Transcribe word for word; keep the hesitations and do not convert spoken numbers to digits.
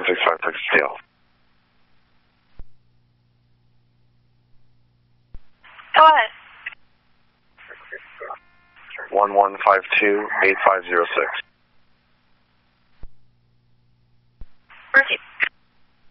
six five six Steel. Go ahead. one one five two eight five zero six. Proceed.